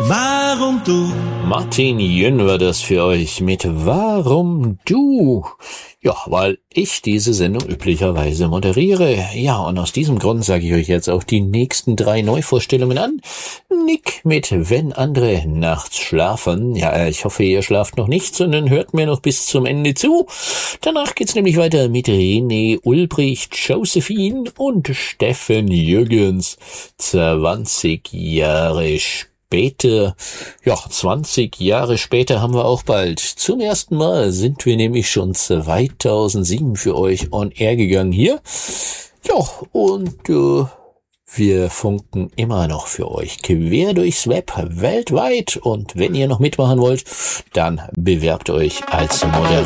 Warum du? Martin Jön war das für euch mit Warum du? Ja, weil ich diese Sendung üblicherweise moderiere. Ja, und aus diesem Grund sage ich euch jetzt auch die nächsten 3 Neuvorstellungen an. Nick mit Wenn andere nachts schlafen. Ja, ich hoffe, ihr schlaft noch nicht, sondern hört mir noch bis zum Ende zu. Danach geht's nämlich weiter mit René Ulbricht, Josephine und Steffen Jürgens. 20 Jahre später. 20 Jahre später haben wir auch bald. Zum ersten Mal sind wir nämlich schon 2007 für euch on air gegangen hier. Ja, und wir funken immer noch für euch quer durchs Web weltweit. Und wenn ihr noch mitmachen wollt, dann bewerbt euch als Moderator.